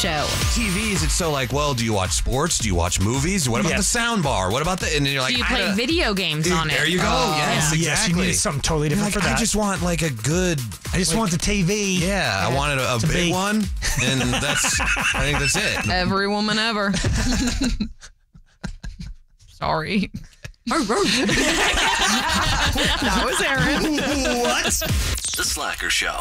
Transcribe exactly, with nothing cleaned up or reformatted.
Show. T Vs, it's so like, well, do you watch sports? Do you watch movies? What about Yes. the sound bar? What about the... And then you're like, Do you I play don't- video games Dude, on it? there you go. Oh, Yes, Yes, exactly. you need something totally You're different like, for that. I just want like a good... I just want the T V. Yeah, I wanted a, a To big be. one, and that's... I think that's it. Every woman ever. Sorry. That was Aaron. What? The Slacker Show.